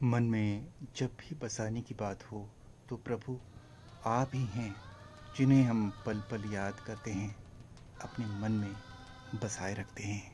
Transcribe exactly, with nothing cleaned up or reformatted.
मन में जब भी बसाने की बात हो तो प्रभु आप ही हैं जिन्हें हम पल पल याद करते हैं, अपने मन में बसाए रखते हैं।